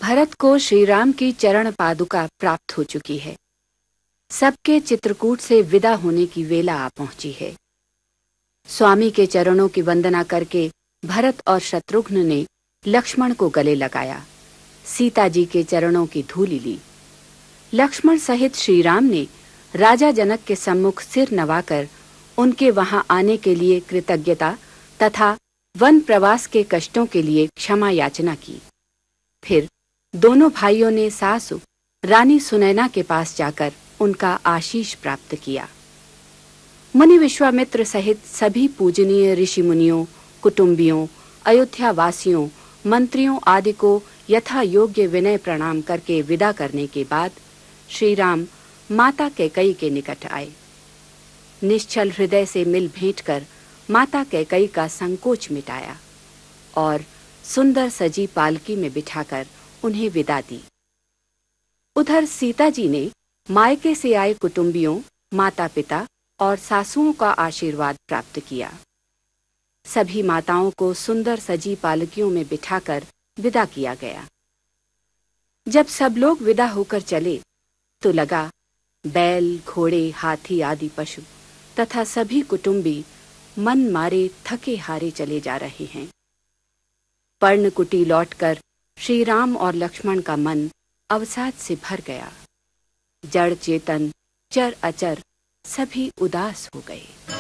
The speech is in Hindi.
भरत को श्री राम की चरण पादुका प्राप्त हो चुकी है। सबके चित्रकूट से विदा होने की वेला आ पहुंची है। स्वामी के चरणों की वंदना करके भरत और शत्रुघ्न ने लक्ष्मण को गले लगाया, सीता जी के चरणों की धूलि ली। लक्ष्मण सहित श्री राम ने राजा जनक के सम्मुख सिर नवाकर उनके वहां आने के लिए कृतज्ञता तथा वन प्रवास के कष्टों के लिए क्षमा याचना की। फिर दोनों भाइयों ने सासु रानी सुनैना के पास जाकर उनका आशीष प्राप्त किया। मुनि विश्वामित्र सहित सभी पूजनीय ऋषि मुनियों, कुटुंबियों, अयोध्या वासियों, मंत्रियों आदि को यथा योग्य विनय प्रणाम करके विदा करने के बाद श्री राम माता कैकेयी के निकट आए। निश्चल हृदय से मिल भेंट कर माता कैकेयी का संकोच मिटाया और सुंदर सजी पालकी में बिठाकर उन्हें विदा दी। उधर सीता जी ने मायके से आए कुटुंबियों, माता पिता और सासुओं का आशीर्वाद प्राप्त किया। सभी माताओं को सुंदर सजी पालकियों में बिठाकर विदा किया गया। जब सब लोग विदा होकर चले तो लगा बैल, घोड़े, हाथी आदि पशु तथा सभी कुटुंबी मन मारे थके हारे चले जा रहे हैं। पर्णकुटी लौटकर श्री राम और लक्ष्मण का मन अवसाद से भर गया। जड़ चेतन, चर अचर सभी उदास हो गए।